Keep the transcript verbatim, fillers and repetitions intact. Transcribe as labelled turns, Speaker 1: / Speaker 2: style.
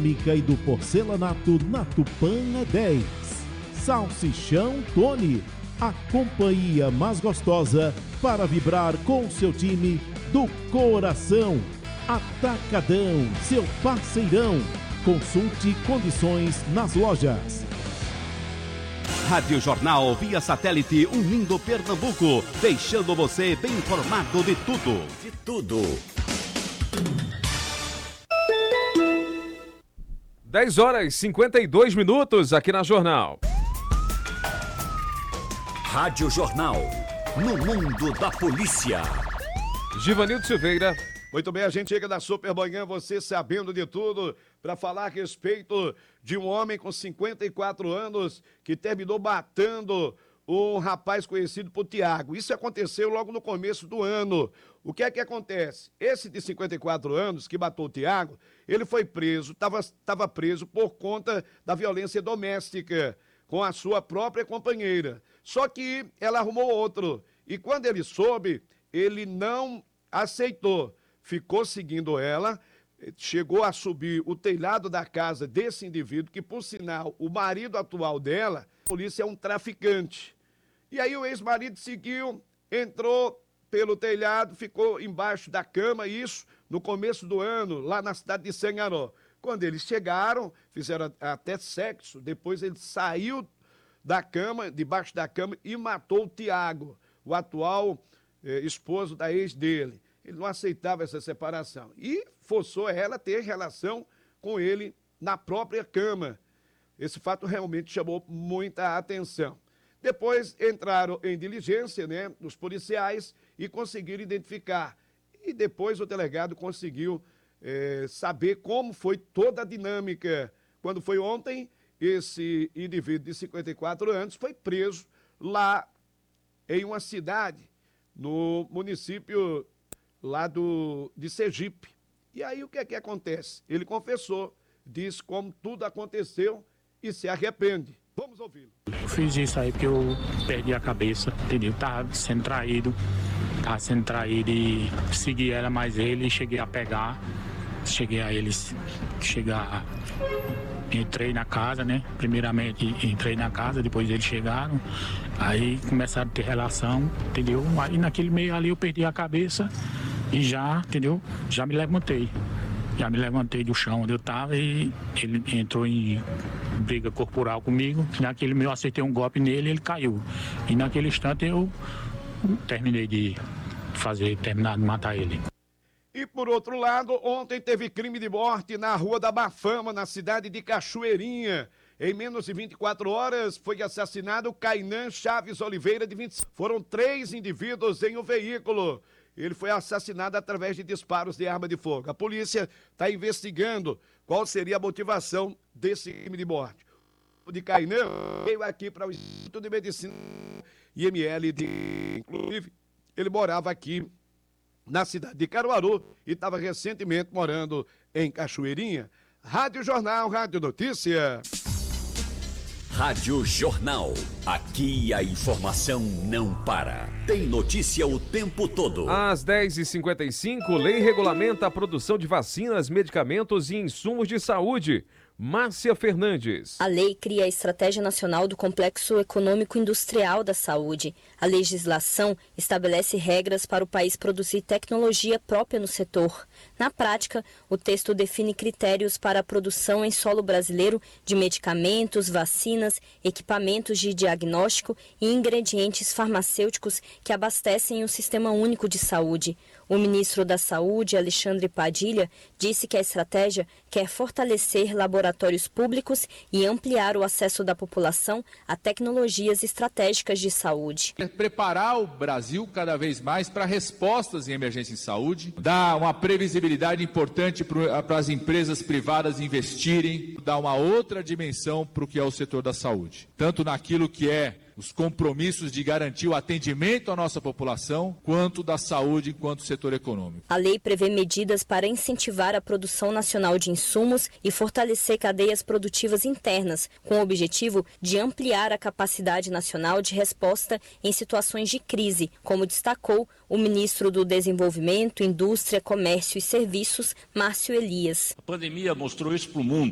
Speaker 1: cerâmica e do porcelanato na Tupã é dez. Salsichão Tony, a companhia mais gostosa para vibrar com seu time do coração. Atacadão, seu parceirão. Consulte condições nas lojas.
Speaker 2: Rádio Jornal via satélite unindo Pernambuco, deixando você bem informado de tudo. De tudo.
Speaker 3: dez horas e cinquenta e dois minutos aqui na Jornal.
Speaker 2: Rádio Jornal, no mundo da polícia.
Speaker 3: Givanildo Silveira.
Speaker 4: Muito bem, a gente chega na Supermanhã, você sabendo de tudo, para falar a respeito de um homem com cinquenta e quatro anos que terminou matando um rapaz conhecido por Tiago. Isso aconteceu logo no começo do ano. O que é que acontece? Esse de cinquenta e quatro anos que matou o Tiago, ele foi preso, estava estava preso por conta da violência doméstica com a sua própria companheira. Só que ela arrumou outro. E quando ele soube, ele não aceitou. Ficou seguindo ela, chegou a subir o telhado da casa desse indivíduo, que, por sinal, o marido atual dela, a polícia é um traficante. E aí o ex-marido seguiu, entrou pelo telhado, ficou embaixo da cama, isso no começo do ano, lá na cidade de Sanharó. Quando eles chegaram, fizeram até sexo, depois ele saiu da cama, debaixo da cama, e matou o Tiago, o atual eh, esposo da ex dele. Ele não aceitava essa separação e forçou ela a ter relação com ele na própria cama. Esse fato realmente chamou muita atenção. Depois entraram em diligência, né, os policiais, e conseguiram identificar. E depois o delegado conseguiu é, saber como foi toda a dinâmica. Quando foi ontem, esse indivíduo de cinquenta e quatro anos foi preso lá em uma cidade, no município lá do, de Sergipe. E aí o que é que acontece? Ele confessou, disse como tudo aconteceu e se arrepende. Vamos ouvi-lo.
Speaker 5: Eu fiz isso aí porque eu perdi a cabeça, entendeu? Tava sendo traído, tava sendo traído e segui ela mais ele, cheguei a pegar, cheguei a eles, chegar, entrei na casa, né? Primeiramente entrei na casa, depois eles chegaram, aí começaram a ter relação, entendeu? Aí naquele meio ali eu perdi a cabeça. E já, entendeu? Já me levantei. Já me levantei do chão onde eu estava e ele entrou em briga corporal comigo. Naquele meio eu acertei um golpe nele e ele caiu. E naquele instante eu terminei de fazer, terminar de matar ele.
Speaker 4: E por outro lado, ontem teve crime de morte na Rua da Bafama, na cidade de Cachoeirinha. Em menos de vinte e quatro horas foi assassinado Kainan Chaves Oliveira, de vinte. Foram três indivíduos em um veículo. Ele foi assassinado através de disparos de arma de fogo. A polícia está investigando qual seria a motivação desse crime de morte. O de Kainan veio aqui para o Instituto de Medicina I M L de... Inclusive, ele morava aqui na cidade de Caruaru e estava recentemente morando em Cachoeirinha. Rádio Jornal, Rádio Notícia.
Speaker 2: Rádio Jornal. Aqui a informação não para. Tem notícia o tempo todo.
Speaker 3: Às dez e cinquenta e cinco, lei regulamenta a produção de vacinas, medicamentos e insumos de saúde. Márcia Fernandes.
Speaker 6: A lei cria a Estratégia Nacional do Complexo Econômico Industrial da Saúde. A legislação estabelece regras para o país produzir tecnologia própria no setor. Na prática, o texto define critérios para a produção em solo brasileiro de medicamentos, vacinas, equipamentos de diagnóstico e ingredientes farmacêuticos que abastecem o Sistema Único de Saúde. O ministro da Saúde, Alexandre Padilha, disse que a estratégia quer fortalecer laboratórios públicos e ampliar o acesso da população a tecnologias estratégicas de saúde.
Speaker 7: Preparar o Brasil cada vez mais para respostas em emergência em saúde, dar uma previsibilidade importante para as empresas privadas investirem, dar uma outra dimensão para o que é o setor da saúde, tanto naquilo que é os compromissos de garantir o atendimento à nossa população, quanto da saúde enquanto setor econômico.
Speaker 6: A lei prevê medidas para incentivar a produção nacional de insumos e fortalecer cadeias produtivas internas, com o objetivo de ampliar a capacidade nacional de resposta em situações de crise, como destacou o ministro do Desenvolvimento, Indústria, Comércio e Serviços, Márcio Elias.
Speaker 8: A pandemia mostrou isso para o mundo.